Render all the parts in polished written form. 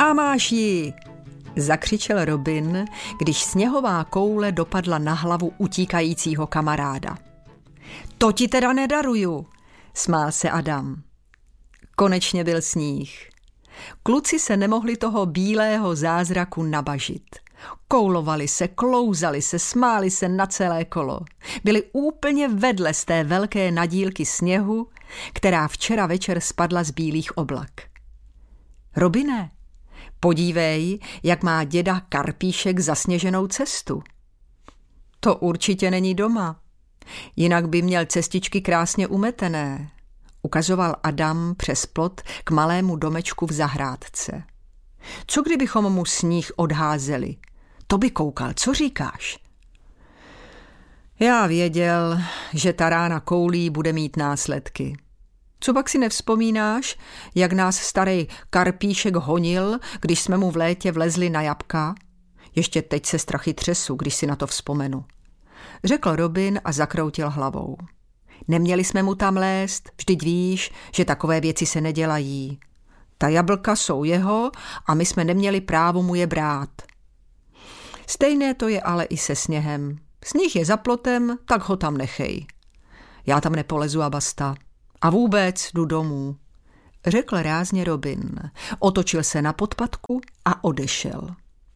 A máš ji, zakřičel Robin, když sněhová koule dopadla na hlavu utíkajícího kamaráda. To ti teda nedaruju, smál se Adam. Konečně byl sníh. Kluci se nemohli toho bílého zázraku nabažit. Koulovali se, klouzali se, smáli se na celé kolo. Byli úplně vedle z té velké nadílky sněhu, která včera večer spadla z bílých oblak. Robine, podívej, jak má děda Karpíšek zasněženou cestu. To určitě není doma. Jinak by měl cestičky krásně umetené, ukazoval Adam přes plot k malému domečku v zahrádce. Co kdybychom mu sníh odházeli? To by koukal, co říkáš? Já věděl, že ta rána koulí bude mít následky. Co pak si nevzpomínáš, jak nás starý Karpíšek honil, když jsme mu v létě vlezli na jabka? Ještě teď se strachy třesu, když si na to vzpomenu. Řekl Robin a zakroutil hlavou. Neměli jsme mu tam lézt, vždyť víš, že takové věci se nedělají. Ta jablka jsou jeho a my jsme neměli právo mu je brát. Stejné to je ale i se sněhem. Sníh je za plotem, tak ho tam nechej. Já tam nepolezu a basta. A vůbec jdu domů, řekl rázně Robin. Otočil se na podpatku a odešel.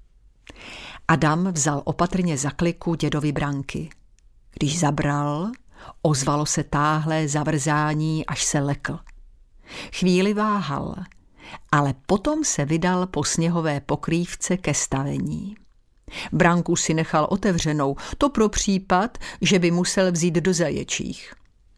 Adam vzal opatrně za kliku dědovy branky. Když zabral, ozvalo se táhlé zavrzání, až se lekl. Chvíli váhal, ale potom se vydal po sněhové pokrývce ke stavení. Branku si nechal otevřenou, to pro případ, že by musel vzít do zaječích.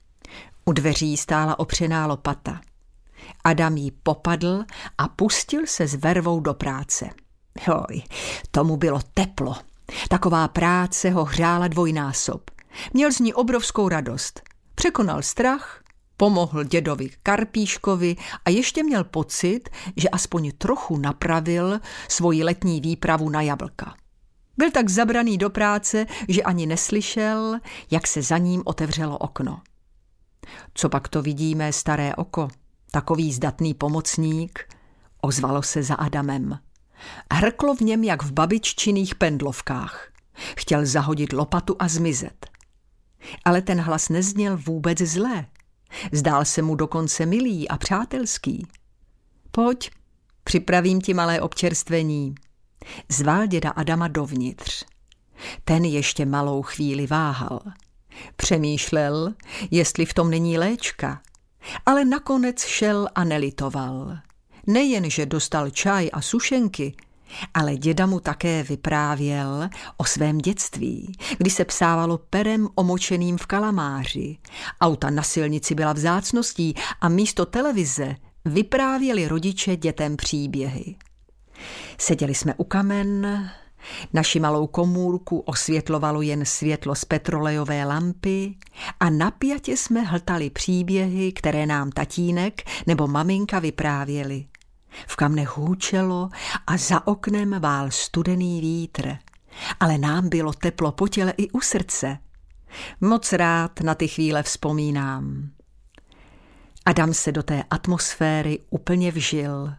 U dveří stála opřená lopata. Adam jí popadl a pustil se s vervou do práce. Joj, tomu bylo teplo. Taková práce ho hřála dvojnásob. Měl z ní obrovskou radost. Překonal strach, pomohl dědovi Karpíškovi a ještě měl pocit, že aspoň trochu napravil svoji letní výpravu na jablka. Byl tak zabraný do práce, že ani neslyšel, jak se za ním otevřelo okno. Co pak to vidí mé staré oko? Takový zdatný pomocník, ozvalo se za Adamem. Hrklo v něm jak v babiččiných pendlovkách. Chtěl zahodit lopatu a zmizet. Ale ten hlas nezněl vůbec zlé. Zdál se mu dokonce milý a přátelský. Pojď, připravím ti malé občerstvení. Zval děda Adama dovnitř. Ten ještě malou chvíli váhal. Přemýšlel, jestli v tom není léčka, ale nakonec šel a nelitoval. Nejen, že dostal čaj a sušenky, ale děda mu také vyprávěl o svém dětství, kdy se psávalo perem omočeným v kalamáři. Auta na silnici byla vzácností a místo televize vyprávěli rodiče dětem příběhy. Seděli jsme u kamen, naši malou komůrku osvětlovalo jen světlo z petrolejové lampy a napjatě jsme hltali příběhy, které nám tatínek nebo maminka vyprávěli. V kamnech hůčelo a za oknem vál studený vítr, ale nám bylo teplo po těle i u srdce. Moc rád na ty chvíle vzpomínám. Adam se do té atmosféry úplně vžil.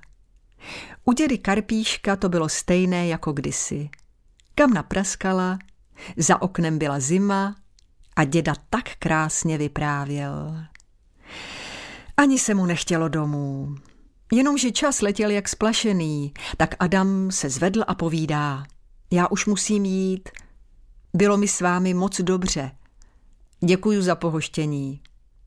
U dědy Karpíška to bylo stejné jako kdysi. Kamna praskala, za oknem byla zima a děda tak krásně vyprávěl. Ani se mu nechtělo domů. Jenomže čas letěl jak splašený, tak Adam se zvedl a povídá. Já už musím jít. Bylo mi s vámi moc dobře. Děkuju za pohoštění.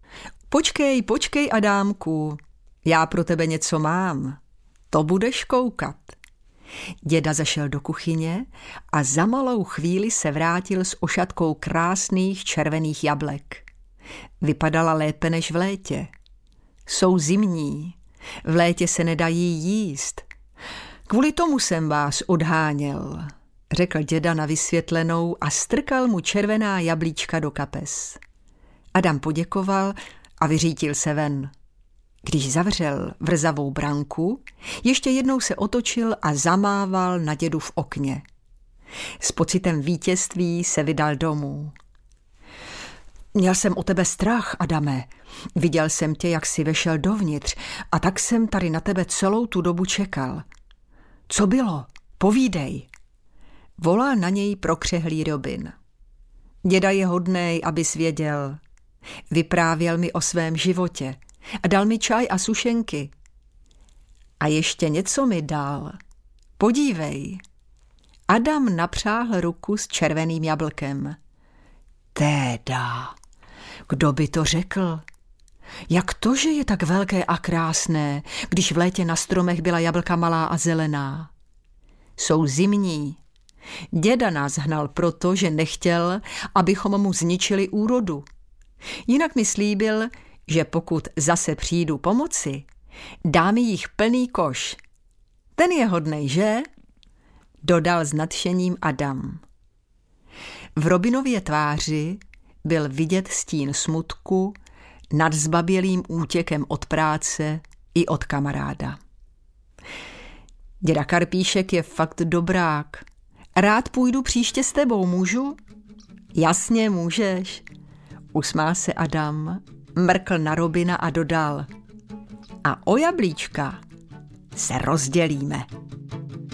Počkej, Adámku. Já pro tebe něco mám. To budeš koukat. Děda zašel do kuchyně a za malou chvíli se vrátil s ošatkou krásných červených jablek. Vypadala lépe než v létě. Jsou zimní. V létě se nedají jíst. Kvůli tomu jsem vás odháněl, řekl děda na vysvětlenou a strkal mu červená jablíčka do kapes. Adam poděkoval a vyřítil se ven. Když zavřel vrzavou branku, ještě jednou se otočil a zamával na dědu v okně. S pocitem vítězství se vydal domů. Měl jsem o tebe strach, Adame. Viděl jsem tě, jak jsi vešel dovnitř a tak jsem tady na tebe celou tu dobu čekal. Co bylo? Povídej. Volá na něj prokřehlý Robin. Děda je hodnej, abys věděl. Vyprávěl mi o svém životě a dal mi čaj a sušenky. A ještě něco mi dal. Podívej. Adam napřáhl ruku s červeným jablkem. Téda, kdo by to řekl? Jak to, že je tak velké a krásné, když v létě na stromech byla jablka malá a zelená? Jsou zimní. Děda nás hnal proto, že nechtěl, abychom mu zničili úrodu. Jinak mi slíbil, že pokud zase přijdu pomoci, dá mi jich plný koš. Ten je hodnej, že? Dodal s nadšením Adam. V Robinově tváři byl vidět stín smutku nad zbabělým útěkem od práce i od kamaráda. Děda Karpíšek je fakt dobrák. Rád půjdu příště s tebou, můžu? Jasně, můžeš. Usmál se Adam, mrkl na Robina a dodal. A o jablíčka se rozdělíme.